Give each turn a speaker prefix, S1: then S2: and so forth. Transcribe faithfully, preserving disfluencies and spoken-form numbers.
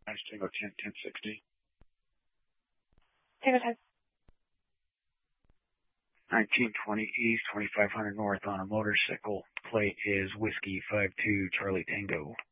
S1: Tango ten, ten sixty.
S2: Tango ten.
S1: nineteen twenty East, twenty-five hundred North on a motorcycle. Plate is Whiskey five two Charlie Tango.